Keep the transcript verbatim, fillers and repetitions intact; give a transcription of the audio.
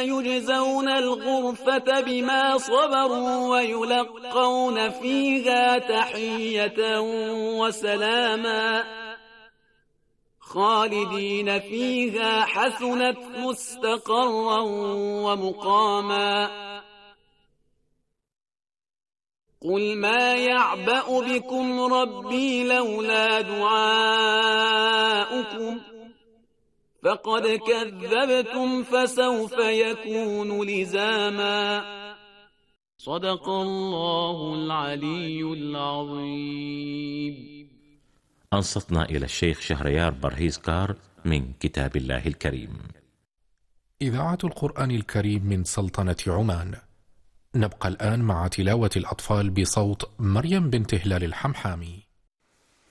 يجزون الغرفة بما صبروا ويلقون فيها تحية وسلاما خالدين فيها حسنت مستقرا ومقاما قل ما يعبأ بكم ربي لولا دعاؤكم فقد كذبتم فسوف يكون لزاما صدق الله العلي العظيم. أنصتنا إلى الشيخ شهريار برهيزكار من كتاب الله الكريم. إذاعة القرآن الكريم من سلطنة عمان. نبقى الآن مع تلاوة الأطفال بصوت مريم بنت هلال الحمحامي.